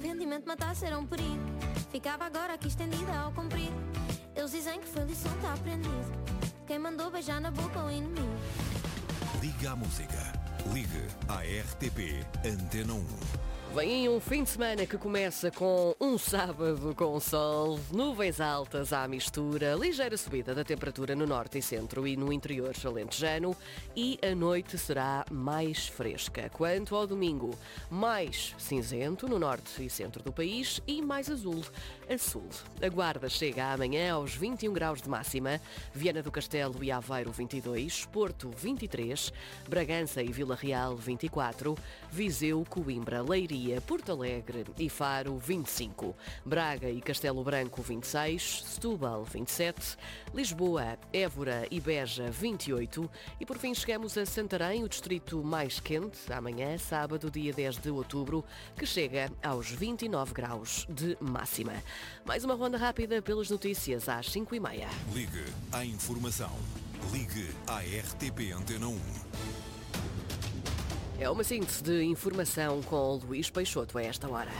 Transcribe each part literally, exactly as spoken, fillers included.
Rendimento matasse era um perigo. Ficava agora aqui estendida ao comprido. Eles dizem que foi lição, está aprendido. Quem mandou beijar na boca o inimigo. Liga à música. Ligue à R T P Antena um. Vem aí um fim de semana que começa com um sábado com sol, nuvens altas à mistura, ligeira subida da temperatura no norte e centro e no interior alentejano, e a noite será mais fresca. Quanto ao domingo, mais cinzento no norte e centro do país e mais azul a sul. A Guarda chega amanhã aos vinte e um graus de máxima, Viana do Castelo e Aveiro vinte e dois, Porto vinte e três, Bragança e Vila Real vinte e quatro, Viseu, Coimbra, Leiria, Porto Alegre e Faro vinte e cinco, Braga e Castelo Branco vinte e seis, Setúbal vinte e sete, Lisboa, Évora e Beja vinte e oito e por fim chegamos a Santarém, o distrito mais quente, amanhã, sábado, dia dez de outubro, que chega aos vinte e nove graus de máxima. Mais uma ronda rápida pelas notícias às cinco e meia. Ligue à informação. Ligue à R T P Antena um. É uma síntese de informação com Luís Peixoto a esta hora.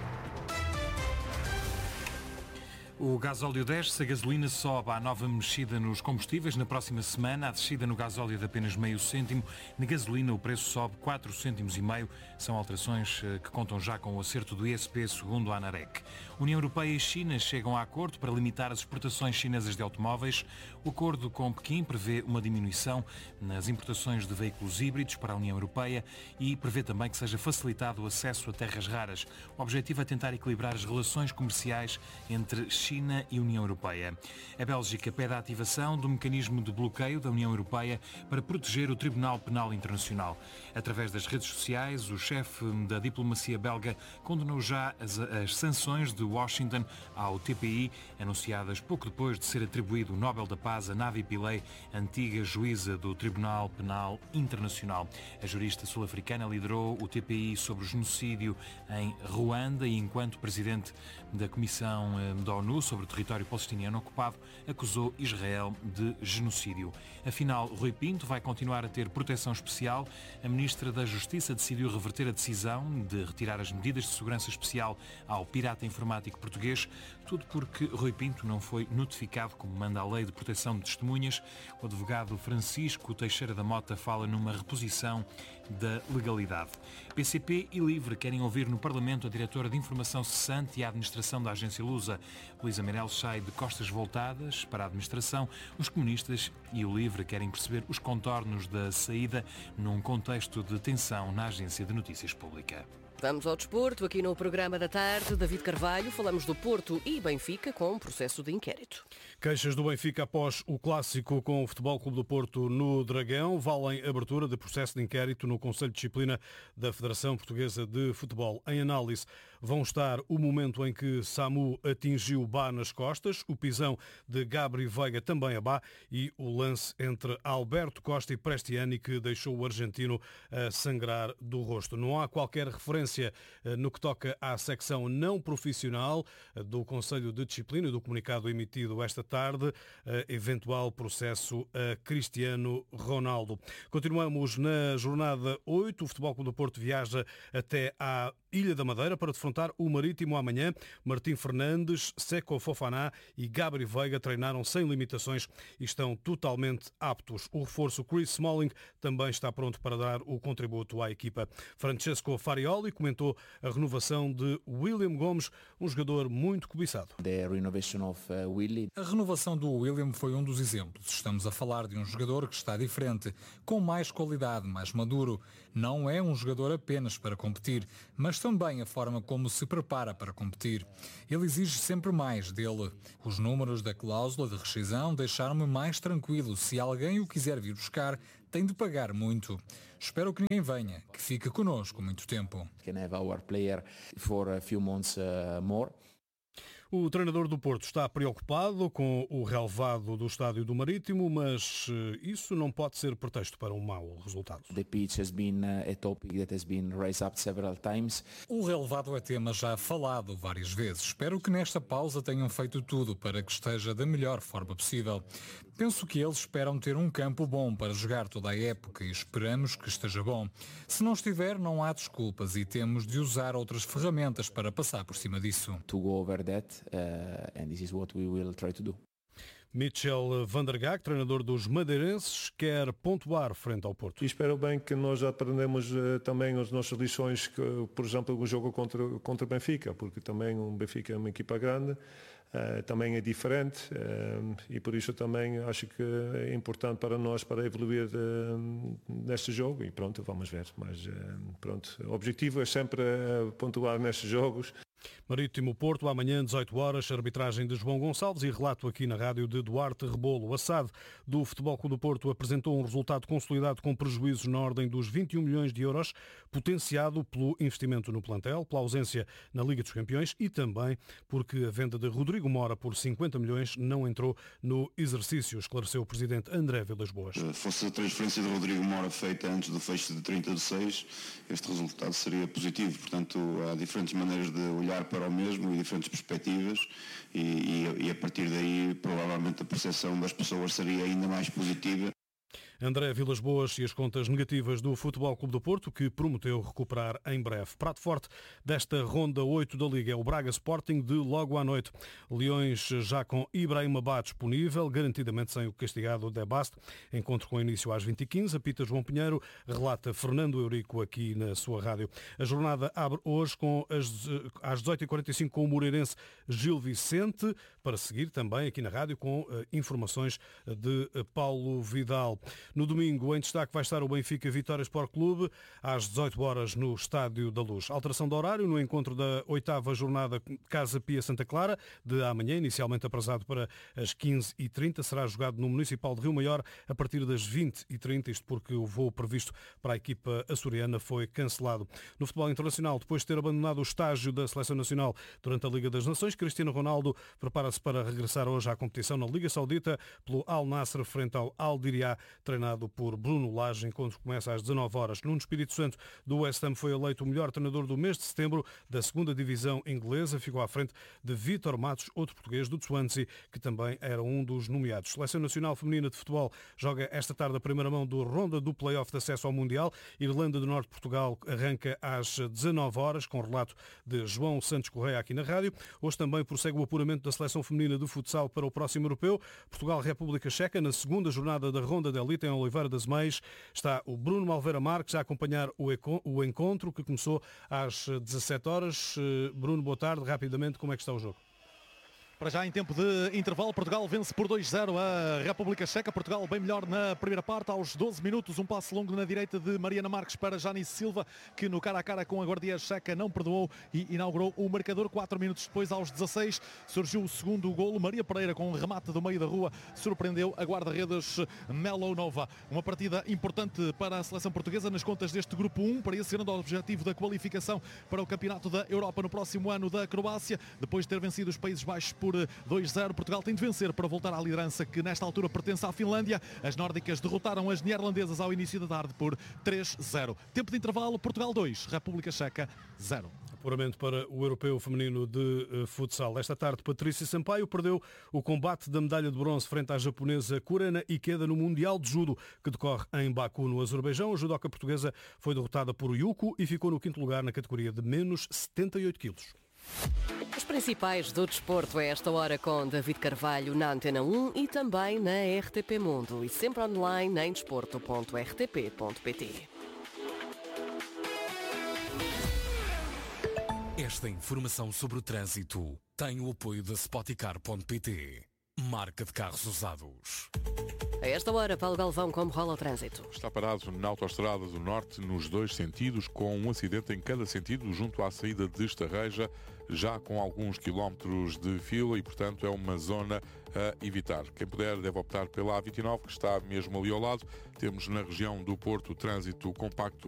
O gasóleo desce, a gasolina sobe. Há nova mexida nos combustíveis. Na próxima semana, a descida no gasóleo de apenas meio cêntimo. Na gasolina, o preço sobe quatro cêntimos e meio. São alterações que contam já com o acerto do I S P, segundo a ANAREC. União Europeia e China chegam a acordo para limitar as exportações chinesas de automóveis. O acordo com Pequim prevê uma diminuição nas importações de veículos híbridos para a União Europeia e prevê também que seja facilitado o acesso a terras raras. O objetivo é tentar equilibrar as relações comerciais entre China China e União Europeia. A Bélgica pede a ativação do mecanismo de bloqueio da União Europeia para proteger o Tribunal Penal Internacional. Através das redes sociais, o chefe da diplomacia belga condenou já as, as sanções de Washington ao T P I, anunciadas pouco depois de ser atribuído o Nobel da Paz a Navi Pillay, antiga juíza do Tribunal Penal Internacional. A jurista sul-africana liderou o T P I sobre o genocídio em Ruanda e, enquanto presidente da Comissão da ONU sobre o território palestiniano ocupado, acusou Israel de genocídio. Afinal, Rui Pinto vai continuar a ter proteção especial. A ministra da Justiça decidiu reverter a decisão de retirar as medidas de segurança especial ao pirata informático português, tudo porque Rui Pinto não foi notificado, como manda a Lei de Proteção de Testemunhas. O advogado Francisco Teixeira da Mota fala numa reposição da legalidade. P C P e LIVRE querem ouvir no Parlamento a diretora de Informação Cessante e a administração da agência Lusa. Luísa Meireles sai de costas voltadas para a administração. Os comunistas e o LIVRE querem perceber os contornos da saída num contexto de tensão na agência de notícias pública. Vamos ao desporto, aqui no programa da tarde. David Carvalho, falamos do Porto e Benfica com um processo de inquérito. Queixas do Benfica após o clássico com o Futebol Clube do Porto no Dragão valem abertura de processo de inquérito no Conselho de Disciplina da Federação Portuguesa de Futebol. Em análise vão estar o momento em que Samu atingiu Bá nas costas, o pisão de Gabri Veiga também a Bá e o lance entre Alberto Costa e Prestiani que deixou o argentino a sangrar do rosto. Não há qualquer referência no que toca à secção não profissional do Conselho de Disciplina, do comunicado emitido esta tarde, eventual processo a Cristiano Ronaldo. Continuamos na jornada oito. O Futebol Clube do Porto viaja até à Ilha da Madeira para defrontar o Marítimo amanhã. Martim Fernandes, Seko Fofaná e Gabri Veiga treinaram sem limitações e estão totalmente aptos. O reforço Chris Smalling também está pronto para dar o contributo à equipa. Francesco Farioli comentou a renovação de William Gomes, um jogador muito cobiçado. A renovação do William foi um dos exemplos. Estamos a falar de um jogador que está diferente, com mais qualidade, mais maduro. Não é um jogador apenas para competir, mas também a forma como se prepara para competir. Ele exige sempre mais dele. Os números da cláusula de rescisão deixaram-me mais tranquilo. Se alguém o quiser vir buscar, tem de pagar muito. Espero que ninguém venha, que fique connosco muito tempo. O treinador do Porto está preocupado com o relevado do Estádio do Marítimo, mas isso não pode ser pretexto para um mau resultado. The pitch has been a topic that has been raised up several times. O relevado é tema já falado várias vezes. Espero que nesta pausa tenham feito tudo para que esteja da melhor forma possível. Penso que eles esperam ter um campo bom para jogar toda a época e esperamos que esteja bom. Se não estiver, não há desculpas e temos de usar outras ferramentas para passar por cima disso. To go over that, uh, and this is what we will try to do. Michel van der Gaag, treinador dos madeirenses, quer pontuar frente ao Porto. E espero bem que nós já aprendemos uh, também as nossas lições, que, por exemplo, o jogo contra, contra o Benfica, porque também o Benfica é uma equipa grande, uh, também é diferente uh, e por isso também acho que é importante para nós para evoluir uh, neste jogo e pronto, vamos ver. Mas uh, pronto, o objetivo é sempre uh, pontuar nestes jogos. Marítimo Porto, amanhã, dezoito horas, arbitragem de João Gonçalves e relato aqui na rádio de Duarte Rebolo. A S A D do Futebol Clube do Porto apresentou um resultado consolidado com prejuízos na ordem dos vinte e um milhões de euros, potenciado pelo investimento no plantel, pela ausência na Liga dos Campeões e também porque a venda de Rodrigo Mora por cinquenta milhões não entrou no exercício, esclareceu o presidente André Vilas Boas. Se fosse a transferência de Rodrigo Mora feita antes do fecho de trinta de seis, este resultado seria positivo. Portanto, há diferentes maneiras de olhar para o mesmo e diferentes perspectivas e, e, e a partir daí provavelmente a percepção das pessoas seria ainda mais positiva. André Vilas Boas e as contas negativas do Futebol Clube do Porto, que prometeu recuperar em breve. Prato forte desta ronda oito da Liga é o Braga Sporting de logo à noite. Leões já com Ibrahim Abad disponível, garantidamente sem o castigado Debast. Encontro com início às vinte e quinze. Apita João Pinheiro, relata Fernando Eurico aqui na sua rádio. A jornada abre hoje com as, às dezoito e quarenta e cinco com o moreirense Gil Vicente, para seguir também aqui na rádio com uh, informações de uh, Paulo Vidal. No domingo, em destaque, vai estar o Benfica Vitória Sport Clube, às dezoito horas no Estádio da Luz. Alteração de horário no encontro da oitava jornada Casa Pia Santa Clara, de amanhã, inicialmente aprazado para as quinze e trinta, será jogado no Municipal de Rio Maior a partir das vinte e trinta, isto porque o voo previsto para a equipa açoriana foi cancelado. No futebol internacional, depois de ter abandonado o estágio da Seleção Nacional durante a Liga das Nações, Cristiano Ronaldo prepara-se para regressar hoje à competição na Liga Saudita pelo Al Nassr frente ao Al Diriyah, treinado por Bruno Lage. Enquanto começa às dezanove horas. Nuno Espírito Santo do West Ham foi eleito o melhor treinador do mês de setembro da segunda divisão inglesa. Ficou à frente de Vítor Matos, outro português do Swansea, que também era um dos nomeados. Seleção Nacional Feminina de Futebol joga esta tarde a primeira mão do ronda do play-off de acesso ao Mundial. Irlanda do Norte, Portugal, arranca às dezanove horas, com relato de João Santos Correia aqui na rádio. Hoje também prossegue o apuramento da Seleção Feminina de Futsal para o próximo Europeu. Portugal-República Checa, na segunda jornada da ronda de elite em Oliveira das Meias. Está o Bruno Malveira Marques a acompanhar o encontro que começou às dezassete horas. Bruno, boa tarde. Rapidamente, como é que está o jogo? Para já em tempo de intervalo, Portugal vence por dois a zero a República Checa. Portugal bem melhor na primeira parte. Aos doze minutos, um passe longo na direita de Mariana Marques para Janice Silva, que no cara a cara com a guardia checa não perdoou e inaugurou o marcador. Quatro minutos depois, aos dezasseis, surgiu o segundo golo. Maria Pereira, com um remate do meio da rua, surpreendeu a guarda-redes Melo Nova. Uma partida importante para a seleção portuguesa nas contas deste grupo um, para esse grande objetivo da qualificação para o Campeonato da Europa no próximo ano da Croácia. Depois de ter vencido os Países Baixos por dois a zero, Portugal tem de vencer para voltar à liderança, que nesta altura pertence à Finlândia. As nórdicas derrotaram as neerlandesas ao início da tarde por três a zero. Tempo de intervalo, Portugal dois, República Checa zero. Apuramento para o Europeu Feminino de uh, Futsal. Esta tarde, Patrícia Sampaio perdeu o combate da medalha de bronze frente à japonesa Kurana Ikeda no Mundial de Judo, que decorre em Baku, no Azerbaijão. A judoca portuguesa foi derrotada por Yuko e ficou no quinto lugar na categoria de menos setenta e oito quilos. Os principais do desporto a esta hora com David Carvalho na Antena um e também na R T P Mundo e sempre online em desporto ponto r t p ponto p t. Esta informação sobre o trânsito tem o apoio da Spoticar ponto p t, marca de carros usados. A esta hora, Paulo Galvão, como rola o trânsito? Está parado na Autoestrada do Norte nos dois sentidos, com um acidente em cada sentido junto à saída de Estarreja, já com alguns quilómetros de fila e, portanto, é uma zona a evitar. Quem puder deve optar pela A vinte e nove, que está mesmo ali ao lado. Temos na região do Porto trânsito compacto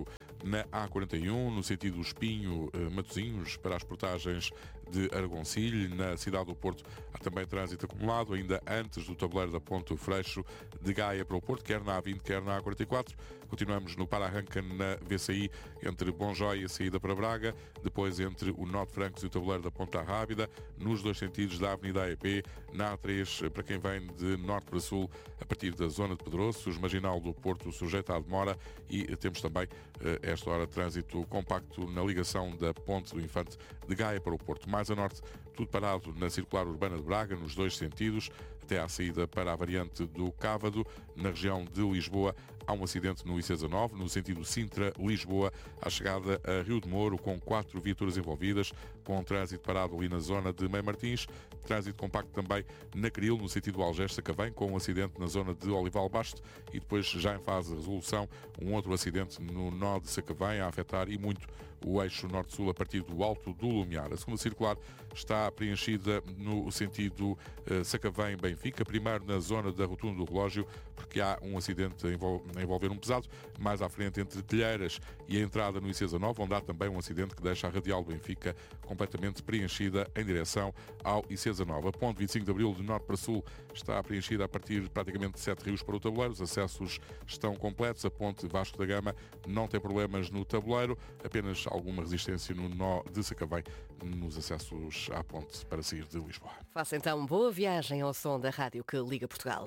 na A quarenta e um, no sentido Espinho-Matosinhos, para as portagens de Aragoncilho. Na cidade do Porto há também trânsito acumulado, ainda antes do tabuleiro da Ponte Freixo de Gaia para o Porto, quer na A vinte, quer na A quarenta e quatro. Continuamos no para-arranca na V C I, entre Bonjói e a saída para Braga, depois entre o Norte Francos e o tabuleiro da Ponta Rábida, nos dois sentidos da Avenida A E P, na A três, para quem vem de norte para sul, a partir da zona de Pedroços, Marginal do Porto sujeito à demora, e temos também, esta hora, trânsito compacto na ligação da Ponte do Infante de Gaia para o Porto. Mais a norte, tudo parado na circular urbana de Braga, nos dois sentidos, até à saída para a variante do Cávado. Na região de Lisboa há um acidente no I C dezanove, no sentido Sintra-Lisboa, à chegada a Rio de Moro, com quatro viaturas envolvidas, com trânsito parado ali na zona de Mãe Martins. Trânsito compacto também na Cril, no sentido Algés-Sacavém, com um acidente na zona de Olival Basto, e depois, já em fase de resolução, um outro acidente no nó de Sacavém, a afetar e muito o eixo norte-sul a partir do Alto do Lumiar. A segunda circular está preenchida no sentido uh, Sacavém-Benfica, primeiro na zona da Rotunda do Relógio, porque há um acidente a envol- a envolver um pesado, mais à frente entre Telheiras e a entrada no I C dezanove, onde há também um acidente que deixa a Radial Benfica completamente preenchida em direção ao I C dezanove. A ponte vinte e cinco de Abril, de norte para sul, está preenchida a partir praticamente de Sete Rios para o tabuleiro. Os acessos estão completos. A ponte Vasco da Gama não tem problemas no tabuleiro, apenas alguma resistência no nó de Sacavém, nos acessos à ponte para sair de Lisboa. Faça então boa viagem ao som da rádio que liga Portugal.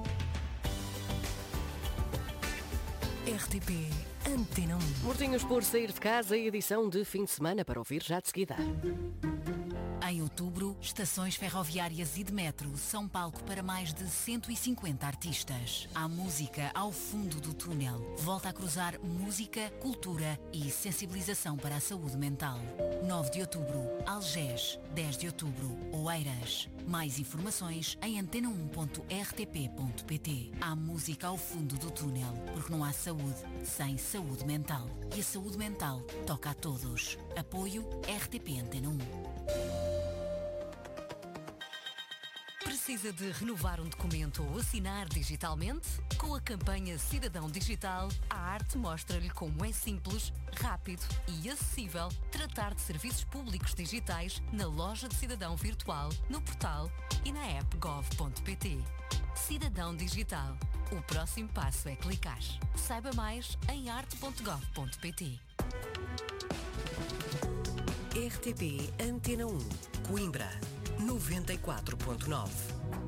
R T P Antena um. Mortinhos por sair de casa, edição de fim de semana para ouvir já de seguida. Em outubro, estações ferroviárias e de metro são palco para mais de cento e cinquenta artistas. Há música ao fundo do túnel. Volta a cruzar música, cultura e sensibilização para a saúde mental. nove de outubro, Algés. dez de outubro, Oeiras. Mais informações em antena um ponto r t p ponto p t. Há música ao fundo do túnel, porque não há saúde sem saúde mental. E a saúde mental toca a todos. Apoio R T P Antena um. Precisa de renovar um documento ou assinar digitalmente? Com a campanha Cidadão Digital, a Arte mostra-lhe como é simples, rápido e acessível tratar de serviços públicos digitais na loja de cidadão virtual, no portal e na app gov ponto p t. Cidadão Digital. O próximo passo é clicar. Saiba mais em arte ponto gov ponto p t. R T P Antena um, Coimbra, noventa e quatro ponto nove.